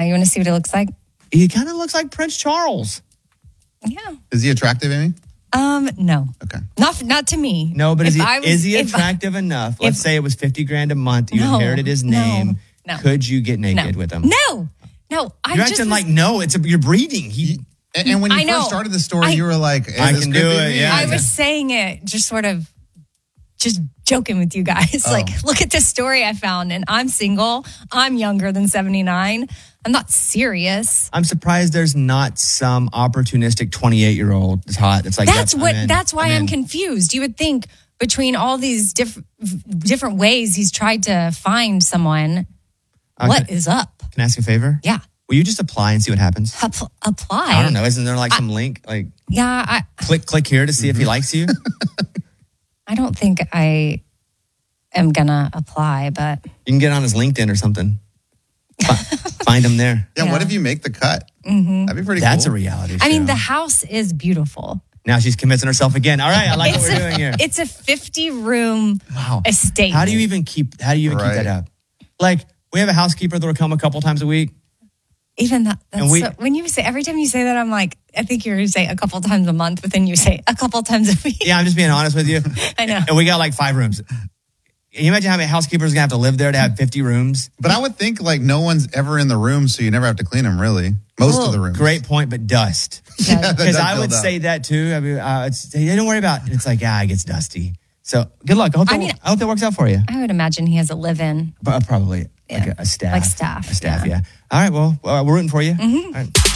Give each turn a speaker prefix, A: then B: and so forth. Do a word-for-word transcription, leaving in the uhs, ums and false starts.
A: Yeah, you want to see what it looks like?
B: He kind of looks like Prince Charles.
A: Yeah.
C: Is he attractive, Amy?
A: Um, no.
C: Okay.
A: Not not to me.
B: No, but is
A: If
B: he
A: I was-
B: is he
A: if I-
B: attractive enough? Let's
A: if-
B: say it was fifty grand a month. You
A: No,
B: inherited his
A: no,
B: name.
A: no.
B: Could you get naked
A: No.
B: with him?
A: No. No. I
B: You're
A: just
B: acting
A: was-
B: like no. It's a, you're breeding. He.
C: And, and when you
A: I know.
C: first started the story,
A: I-
C: you were like, hey,
B: I
C: this
B: can
C: could
B: do
C: be
B: it,
C: me.
B: yeah.
A: I was saying it just sort of just joking with you guys.
C: Oh.
A: Like, look at this story I found, and I'm single. I'm younger than seventy-nine. I'm not serious.
B: I'm surprised there's not some opportunistic twenty-eight year old that's hot. It's like
A: That's
B: yep,
A: what.
B: I'm in.
A: That's why I'm,
B: in.
A: confused. You would think between all these different different ways he's tried to find someone,
B: Uh,
A: what
B: can,
A: is up?
B: Can I ask you a favor?
A: Yeah,
B: Will you just apply and see what happens?
A: App- apply.
B: I don't know. Isn't there like some link? Like
A: Yeah, I
B: click click here to see if he likes you?
A: I don't think I am gonna apply, but
B: You can get on his LinkedIn or something. Fi- Find him there.
C: Yeah,
A: Yeah.
C: what if you make the cut?
A: Mhm.
C: That'd be pretty
B: That's
C: cool.
B: a reality show.
A: I mean the house is beautiful.
B: Now she's convincing herself again. All right, I like
A: it's
B: what we're
A: a,
B: doing here.
A: It's a fifty room
B: Wow.
A: estate.
B: How do you even keep how do you even
C: Right.
B: keep that up? Like, we have a housekeeper that'll come a couple times a week.
A: Even that, that's
B: And we-
A: so, when you say, every time you say that, I'm like, I think you're going to say a couple times a month, but then you say a couple times a week.
B: Yeah, I'm just being honest with you.
A: I know.
B: And we got like five rooms. Can you imagine how many housekeepers are going to have to live there to have fifty rooms?
C: But I would think like no one's ever in the room, so you never have to clean them, really. Most
A: Cool.
C: of the rooms.
B: Great point, but dust.
C: Yeah, that
B: Because
C: does
B: I would
C: build up.
B: say that too. I mean, uh, it's, hey, don't worry about it. It's like, yeah, it gets dusty. So good luck. I hope,
A: I
B: that,
A: mean-
B: I hope that works out for you.
A: I would imagine he has a live-in.
B: But, uh, probably like
A: Yeah.
B: a, a staff.
A: Like staff,
B: A staff,
A: yeah.
B: yeah. All right, well, uh, we're rooting for you. All right.